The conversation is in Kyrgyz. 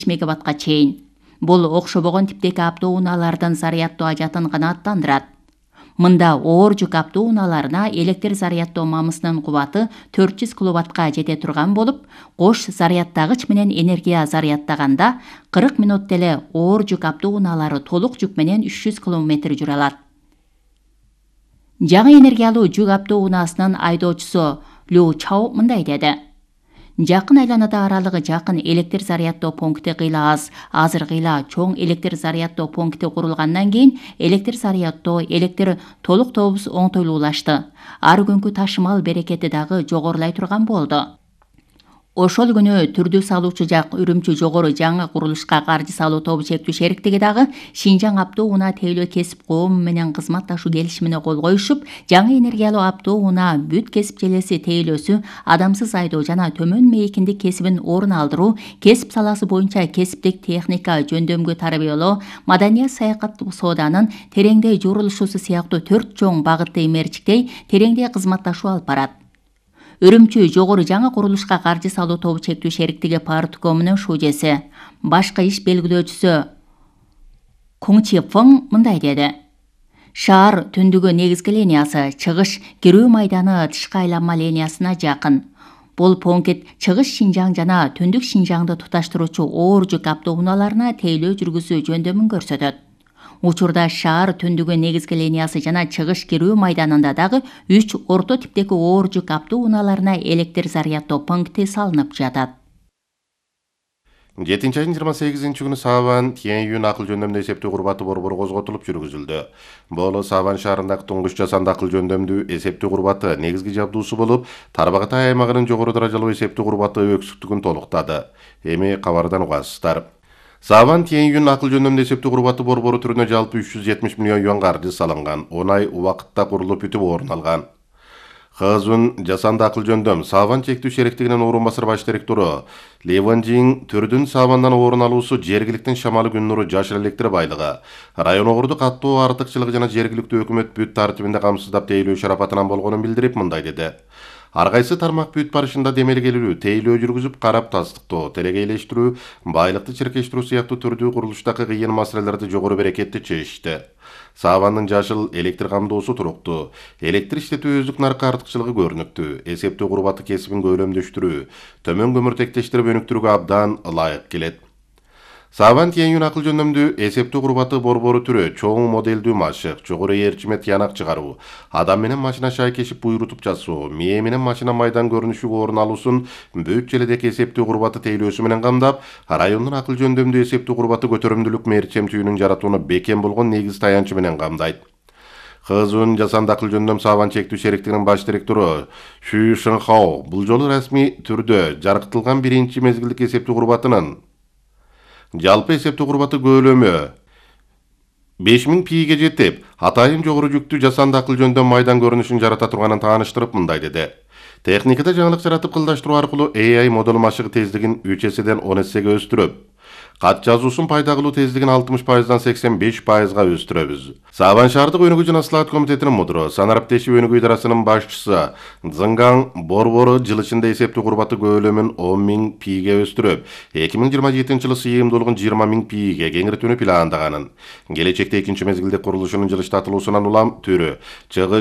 мегаваттка чейин. Бул окшобогон типтеги автоунаалардын заряддоо ажатын канааттандырат. Мында оор жүк автоунааларына электр заряддоо мамысынын кубаты 400 киловаттка жете турган болуп, кош заряддагыч менен энергия заряддаганда 40 минутта эле оор жүк автоунаалары толук жүк менен 300 км жүрө алат. Жаңы энергиялуу жүк автоунаасынын айдоочусу Лю Чао мындай деди. Жакын айланада аралыгы жакын электр заряддоо пункти кыйла аз. Азыр кыйла чоң электр заряддоо пункти курулгандан кийин электр заряддоо электр толук тобус оңтойлуулашты. Ар күнкү ташымал берекети дагы жогорулай турган болду. Ошол күнү түрдүү салуучу жак Үрүмчү жогору жаңы курулушка каржы салуу тобу чектүү шериктиги дагы Шинжаң автоунаа тейлөө кесип коому менен кызматташуу келишимине кол коюшуп, жаңы энергиялуу автоунаа бүт кесип желеси тейлөөсү, адамсыз айдоо жана төмөн мейкиндик кесибин орун алдыруу, кесип саласы боюнча кесиптик техника жөндөмгө тарбиялоо, маданият саякаттык сооданын тереңдей журулушусу сыяктуу 4 чоң багытты мерчиктей тереңдей кызматташуу алып барат. Үрүмчү жогору жаңы курулушка каржы салуу тобу чектүү шериктиги парткомунун шужеси, башкы иш белгилөөчүсү Куңчи Фың мындай деди. Шаар түндүгү негизги линиясы чыгыш кирүү майданы тышкы айланма линиясына жакын. Бул пункт чыгыш Шинжаң жана түндүк Шинжаңды туташтыруучу оор жүк автоунааларына тейлөө жүргүзүү жөндөмүн көрсөтөт. Учурда шаар түндүгү негизги линиясы жана чыгыш кирүү майданында дагы 3 орто типтеги оор жүк автоунааларына электр заряддоо пункти салынып жатат. 7 айдын 28 күнү Саван Тиен-Юн акыл жөндөмдүү эсептөө курбаты борбору козготулуп жүргүзүлдү. Бул Саван шаарындагы туңгуч жасанды акыл жөндөмдүү эсептөө курбаты негизги жабдуусу болуп, Тарбагатай аймагынын жогору даражалуу эсептөө курбаты өксүктүгүн толуктады. Эми кабардан угасыздар. Саван Тиен-Юн акыл жөндөмдүү эсептөө курбаты борбору түрүнө жалпы 370 миллион юан каржы салынган. 10 ай убакытта курулуп бүтүп орун алган. Хазун жасанды акыл жөндөм Саван чектүү шериктигинин орун басар баш директору Ли Ванжин түрдүн Савандан орун алуусу жергиликтин шамалы күн нуру жашыл электр байлыгы, район огурду каттоо артыкчылыгы жана жергиликтүү өкмөт бүт тартибинде камсыздап тейлөө шарапатынан болгонун билдирип мындай деди. Ар кайсы тармак бүт барышында демелгелүү, тейлөө жүргүзүп карап тастыктоо, телегейлештирүү, байлыкты чиркештирүү сыяктуу түрдүү курулуштагы кыйын маселелерди жогору берекетти чечишти. Савандын жашыл электр камдоосу туруктуу, электр иштетүү өздүк наркы артыкчылыгы көрүнүктүү, эсептөө курбаты кесибин көйлөмдөштүрүү, төмөн көмүртектештирип өнүктүрүүгө абдан ылайык келет. Саван Тиен-Юн акыл жөндөмдүү эсептөө курбаты борбору түрү чоң моделдүү машык, жогору ээрчиме тыянак чыгаруу, адам менен машина шайкешип буйрутуп жасоо, мээ менен машина майдан көрүнүшүгө орун алуусун бүт желедеги эсептөө курбаты тейлөөсү менен камдап, райондун акыл жөндөмдүү эсептөө курбаты көтөрүмдүүлүк мерчем түйүнүн жаратууну бекем болгон негиз таянчы менен камдайт. Хызун жасанды акыл жөндөм Саван чектүү шериктигинин баш директору Шу Шыңхао бул жолу расмий түрдө жарыктылган биринчи мезгилдик эсептөө курбатынын жалпы эсептөө курбаты көлөмү 5000 пиге жетип, атайын жогору жүктүү жасанды акыл жөндөм майдан көрүнүшүн жарата турганын тааныштырып мындай деди. Техникада жаңылык жаратып кылдаштыруу аркылуу AI модуль машыгы тездигин 3 эседен 10 эсеге өстүрөп, кат жазуусун пайда кылуу тездигин 60%дан 85%га өстүрөбүз. Саван шаардык өнүгүү жана слаат комитетинин мудуру, санариптеши өнүгүү идарасынын башчысы Зыңгаң борбору жыл ичинде эсептөө курбаты көлөмүн 10.000 пиге өстүрөп, 2027 жылы сыйымдуулугун 20.000 пиге кеңиртүүнү пландаганын, келечекте экинчи мезгилдик курулушунун жылыштатылуусунан улам түрү